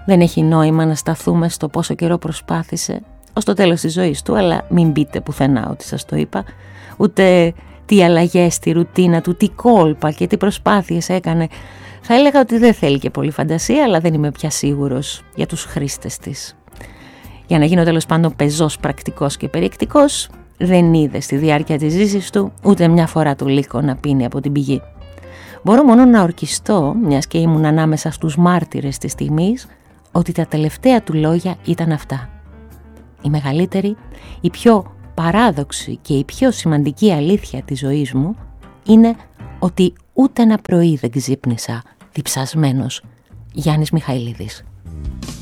Δεν έχει νόημα να σταθούμε στο πόσο καιρό προσπάθησε ως το τέλος της ζωής του, αλλά μην πείτε πουθενά ότι σας το είπα, ούτε τι αλλαγές στη ρουτίνα του, τι κόλπα και τι προσπάθειες έκανε. Θα έλεγα ότι δεν θέλει και πολύ φαντασία, αλλά δεν είμαι πια σίγουρος για τους χρήστες της. Για να γίνω τέλος πάντων πεζός, πρακτικός και περιεκτικός, δεν είδε στη διάρκεια της ζήσης του ούτε μια φορά του λύκο να πίνει από την πηγή. Μπορώ μόνο να ορκιστώ, μιας και ήμουν ανάμεσα στους μάρτυρες της στιγμής, ότι τα τελευταία του λόγια ήταν αυτά. Η μεγαλύτερη, η πιο παράδοξη και η πιο σημαντική αλήθεια της ζωής μου είναι ότι ούτε ένα πρωί δεν ξύπνησα διψασμένος. Γιάννης Μιχαηλίδης.